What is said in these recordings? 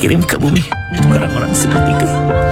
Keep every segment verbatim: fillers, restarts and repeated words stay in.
kirim ke bumi orang-orang seperti itu.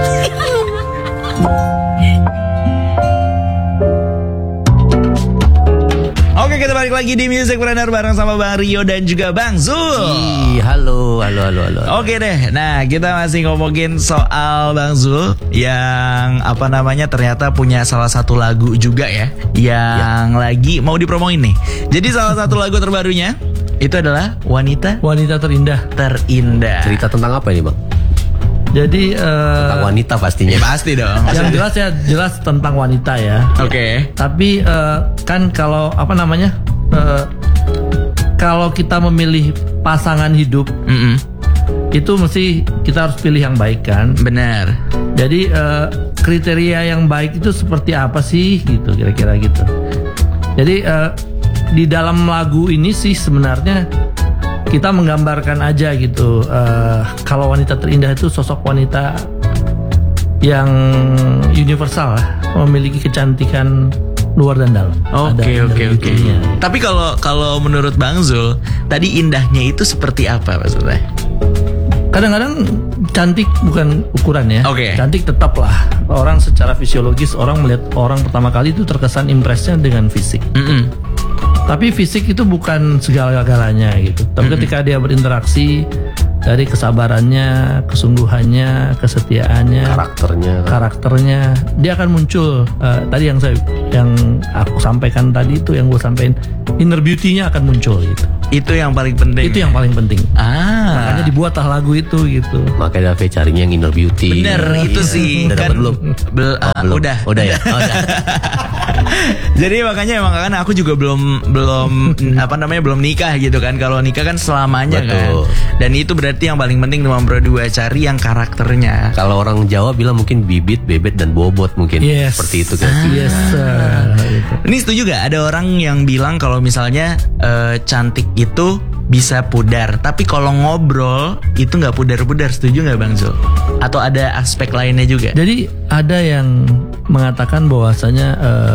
Oke, kita balik lagi di Music Planner bareng sama Bang Rio dan juga Bang Zul. Ih, halo, halo, halo, halo. Oke deh, nah kita masih ngomongin soal Bang Zul yang apa namanya ternyata punya salah satu lagu juga ya, yang ya. lagi mau dipromoin nih. Jadi salah satu lagu terbarunya itu adalah Wanita Wanita Terindah. Terindah. Cerita tentang apa ini, Bang? Jadi uh, tentang wanita pastinya. Ya, pasti dong. Yang jelas ya jelas tentang wanita ya. Oke. Okay. Tapi uh, kan kalau apa namanya uh, kalau kita memilih pasangan hidup, mm-mm. itu mesti kita harus pilih yang baik kan. Benar. Jadi uh, kriteria yang baik itu seperti apa sih gitu kira-kira gitu. Jadi uh, di dalam lagu ini sih sebenarnya kita menggambarkan aja gitu uh, kalau wanita terindah itu sosok wanita yang universal lah, memiliki kecantikan luar dan dalam. Oke oke oke. Tapi kalau kalau menurut Bang Zul tadi indahnya itu seperti apa maksudnya? Kadang-kadang cantik bukan ukuran ya. Oke. Okay. Cantik tetap lah. Orang secara fisiologis orang melihat orang pertama kali itu terkesan impresnya dengan fisik. Mm-mm. Tapi fisik itu bukan segala-galanya gitu. Tapi mm-hmm. ketika dia berinteraksi dari kesabarannya, kesungguhannya, kesetiaannya, karakternya, karakternya, dia akan muncul. Uh, tadi yang saya, yang aku sampaikan tadi itu yang gue sampaikan, inner beauty-nya akan muncul gitu. Itu yang paling penting. Itu yang paling penting. Ah. Makanya dibuatlah lagu itu gitu. Makanya Dave carinya yang inner beauty. Bener ya, itu iya. sih. Udah Kan belum? Bel, uh, oh, belum. Udah. Udah ya. Oh, udah. Jadi makanya emang kan aku juga belum belum apa namanya belum nikah gitu kan. Kalau nikah kan selamanya. Betul. Kan. Dan itu berarti yang paling penting nomor berdua cari yang karakternya. Kalau orang Jawa bilang mungkin bibit, bebet dan bobot mungkin. Yes. Seperti itu kan. Ah. Yes. Uh, Ini setuju gak ada orang yang bilang kalau misalnya uh, cantik itu bisa pudar, tapi kalau ngobrol itu nggak pudar-pudar. Setuju nggak Bang Zul? Atau ada aspek lainnya juga? Jadi ada yang mengatakan bahwasanya uh,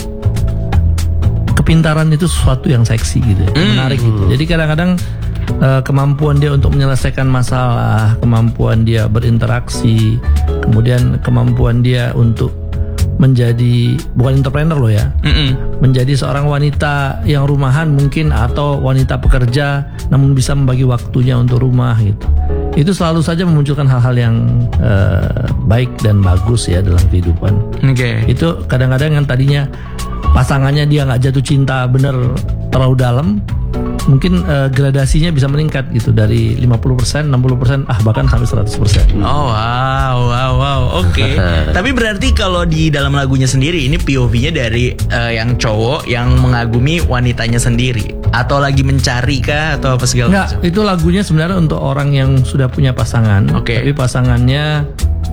kepintaran itu sesuatu yang seksi gitu, mm. menarik gitu. Jadi kadang-kadang uh, kemampuan dia untuk menyelesaikan masalah, kemampuan dia berinteraksi, kemudian kemampuan dia untuk menjadi bukan entrepreneur loh ya, Mm-mm. menjadi seorang wanita yang rumahan mungkin atau wanita pekerja namun bisa membagi waktunya untuk rumah gitu. Itu selalu saja memunculkan hal-hal yang uh, baik dan bagus ya dalam kehidupan. Oke. Okay. Itu kadang-kadang yang tadinya pasangannya dia nggak jatuh cinta bener terlalu dalam, mungkin uh, gradasinya bisa meningkat gitu dari lima puluh persen, enam puluh persen, ah bahkan sampai seratus persen. Oh wow, wow, wow, oke. Okay. Tapi berarti kalau di dalam lagunya sendiri ini P O V-nya dari uh, yang cowok yang mengagumi wanitanya sendiri, atau lagi mencari kah atau apa segala macam? Enggak, itu lagunya sebenarnya untuk orang yang sudah punya pasangan. Oke. Okay. Tapi pasangannya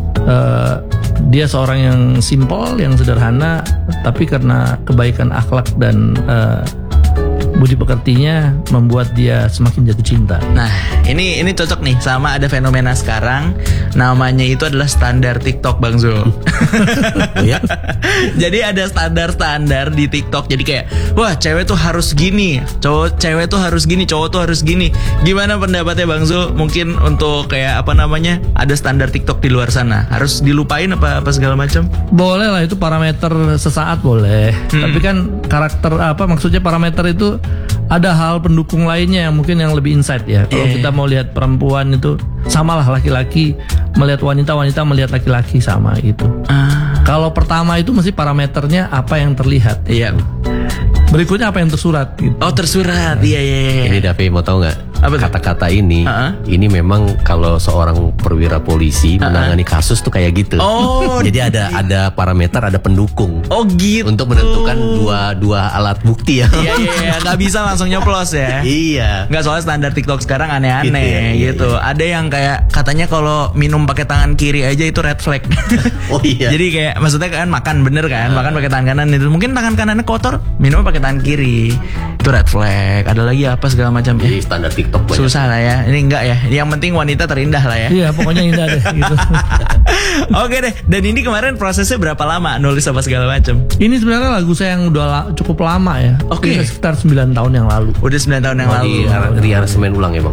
uh, dia seorang yang simpel, yang sederhana, tapi karena kebaikan akhlak dan uh, budi pekertinya membuat dia semakin jatuh cinta. Nah, ini ini cocok nih sama ada fenomena sekarang namanya itu adalah standar TikTok Bang Zul. Oh ya? Jadi ada standar-standar di TikTok. Jadi kayak wah, cewek tuh harus gini, cowok cewek tuh harus gini, cowok tuh harus gini. Gimana pendapatnya Bang Zul? Mungkin untuk kayak apa namanya? Ada standar TikTok di luar sana. Harus dilupain apa apa segala macam? Boleh lah, itu parameter sesaat boleh. Hmm. Tapi kan karakter apa maksudnya parameter itu ada hal pendukung lainnya yang mungkin yang lebih insight ya. Kalau yeah. kita mau lihat perempuan itu samalah laki-laki melihat wanita, wanita melihat laki-laki sama gitu. Ah. Kalau pertama itu mesti parameternya apa yang terlihat. Iya. Yeah. Berikutnya apa yang tersurat gitu. Oh tersurat, iya iya iya. Ini Davi mau tahu nggak? Kata-kata ini, uh-huh. ini memang kalau seorang perwira polisi uh-huh. menangani kasus tuh kayak gitu. Oh, jadi ada ada parameter, ada pendukung. Oh gitu. Untuk menentukan dua dua alat bukti ya. Iya iya iya, nggak bisa langsung nyoplos ya. Iya. Nggak, soalnya standar TikTok sekarang aneh-aneh gitu. Ya, iya, gitu. Iya. Ada yang kayak katanya kalau minum pakai tangan kiri aja itu red flag. Oh iya. Jadi kayak maksudnya kan makan bener kan, uh. makan pakai tangan kanan itu mungkin tangan kanannya kotor, minum pakai tangan kiri itu red flag. Ada lagi apa segala macam. Jadi standar TikTok banyak. Susah lah ya. Ini enggak ya. Yang penting wanita terindah lah ya. Iya, pokoknya indah deh gitu. Oke deh. Dan ini kemarin prosesnya berapa lama nulis apa segala macam? Ini sebenarnya lagu saya yang udah la- cukup lama ya. Oke. Okay. Sekitar sembilan tahun yang lalu. Udah sembilan tahun yang oh, lalu. Di, di aransemen ulang ya, Bang?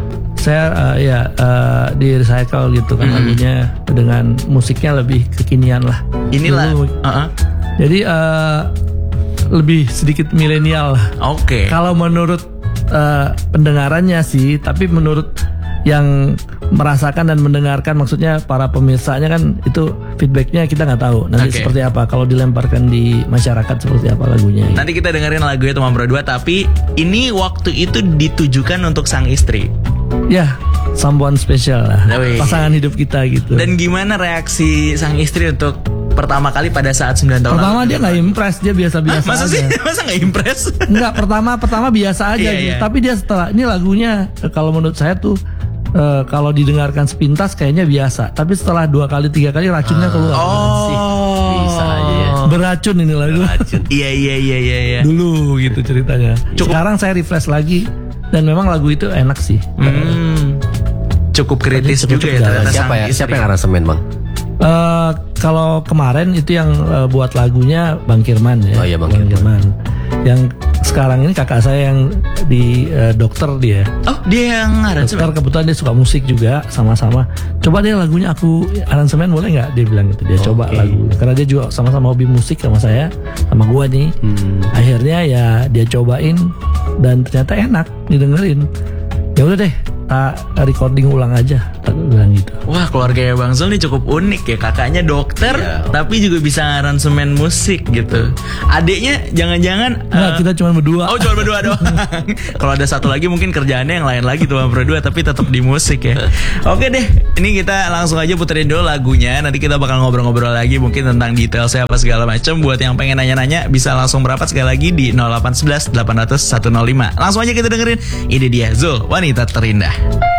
saya uh, ya uh, di recycle gitu kan, hmm. lagunya dengan musiknya lebih kekinian lah. Inilah. Dulu, uh-uh. Jadi uh, lebih sedikit milenial lah. Oke. Okay. Kalau menurut uh, pendengarannya sih, tapi menurut yang merasakan dan mendengarkan, maksudnya para pemirsanya kan itu feedbacknya kita nggak tahu nanti okay. seperti apa kalau dilemparkan di masyarakat seperti apa lagunya. Nanti kita dengerin lagunya Teman Berdua, tapi ini waktu itu ditujukan untuk sang istri. Ya, someone special lah, Dawei. Pasangan hidup kita gitu. Dan gimana reaksi sang istri untuk pertama kali pada saat sembilan tahun pertama lalu? Dia nggak impress, dia biasa-biasa Hah, masa aja. sih? Masa nggak impress? Enggak, pertama pertama biasa aja iya, gitu. iya. Tapi dia setelah ini lagunya kalau menurut saya tuh Uh, kalau didengarkan sepintas kayaknya biasa, tapi setelah dua kali tiga kali racunnya keluar. Oh, bisa aja ya. Beracun ini lagu. Beracun. Iya iya iya iya. iya. Dulu gitu ceritanya. Cukup. Sekarang saya refresh lagi dan memang lagu itu enak sih. Hmm. Cukup kritis cukup juga ya ternyata. Siapa ya? Istri. Siapa yang aransemen, Bang? Uh, kalau kemarin itu yang uh, buat lagunya Bang Kirman ya. Oh iya Bang, Bang Kirman. Yang sekarang ini kakak saya yang di uh, dokter dia. Oh, dia yang aransemen. Dokter, kebetulan dia suka musik juga sama-sama. Coba deh lagunya aku aransemen boleh nggak? Dia bilang gitu. Dia okay. coba lagu. Karena dia juga sama-sama hobi musik sama saya, sama gua nih. Hmm. Akhirnya ya dia cobain dan ternyata enak didengerin. Ya udah deh, tak recording ulang aja, tak bilang gitu. Wah, keluarganya Bang Zul nih cukup unik ya. Kakaknya dokter, yeah. tapi juga bisa aransemen musik gitu. Adiknya jangan-jangan Nggak, uh, kita cuma berdua. Oh, cuma berdua doang. Kalau ada satu lagi mungkin kerjaannya yang lain lagi tuh berdua, tapi tetap di musik ya. Oke deh, ini kita langsung aja puterin dulu lagunya. Nanti kita bakal ngobrol-ngobrol lagi mungkin tentang detailnya apa segala macam. Buat yang pengen nanya-nanya bisa langsung merapat sekali lagi di nol delapan satu satu delapan nol nol satu nol lima. Langsung aja kita dengerin. Ini dia Zul, Wanita Terindah.